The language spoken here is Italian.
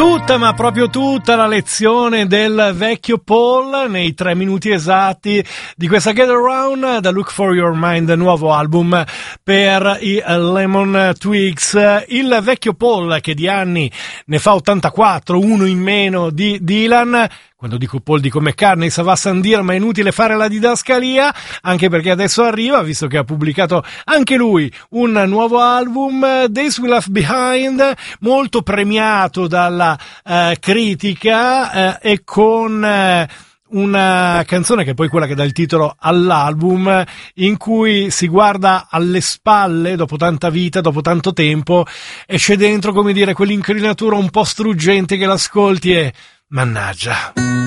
Tutta, ma proprio tutta la lezione del vecchio Paul nei 3 minuti esatti di questa Get Around da Look for Your Mind, nuovo album per i Lemon Twigs. Il vecchio Paul che di anni ne fa 84, uno in meno di Dylan. Quando dico Paul dico McCartney, ça va sans dire, ma è inutile fare la didascalia, anche perché adesso arriva, visto che ha pubblicato anche lui un nuovo album, Days We Left Behind, molto premiato dalla critica e con una canzone che è poi quella che dà il titolo all'album, in cui si guarda alle spalle dopo tanta vita, dopo tanto tempo, esce dentro, come dire, quell'incrinatura un po' struggente che l'ascolti e mannaggia.